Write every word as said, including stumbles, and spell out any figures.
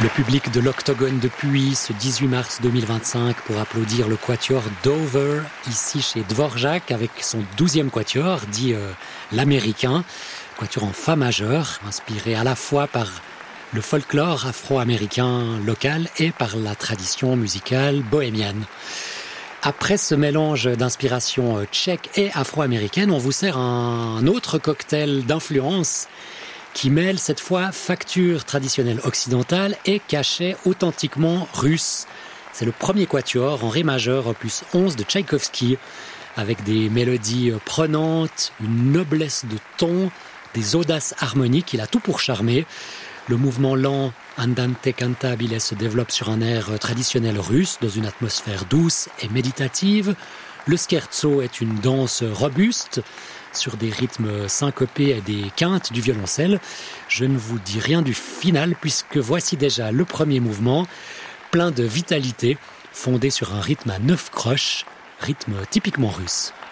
Le public de l'Octogone de Puy ce dix-huit mars deux mille vingt-cinq pour applaudir le quatuor Dover, ici chez Dvorak, avec son douzième quatuor, dit euh, l'américain, quatuor en fa majeur, inspiré à la fois par le folklore afro-américain local et par la tradition musicale bohémienne. Après ce mélange d'inspiration tchèque et afro-américaine, on vous sert un autre cocktail d'influence qui mêle cette fois facture traditionnelle occidentale et cachet authentiquement russe. C'est le premier quatuor en ré majeur opus onze de Tchaïkovski, avec des mélodies prenantes, une noblesse de ton, des audaces harmoniques, il a tout pour charmer. Le mouvement lent Andante cantabile se développe sur un air traditionnel russe, dans une atmosphère douce et méditative. Le scherzo est une danse robuste, sur des rythmes syncopés et des quintes du violoncelle. Je ne vous dis rien du final, puisque voici déjà le premier mouvement, plein de vitalité, fondé sur un rythme à neuf croches, rythme typiquement russe.